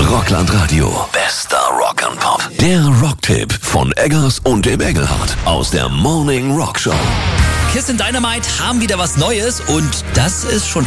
Rockland Radio. Bester Rock and Pop. Der Rocktipp von Eggers und dem Engelhardt aus der Morning Rock Show. Kiss and Dynamite haben wieder was Neues und das ist schon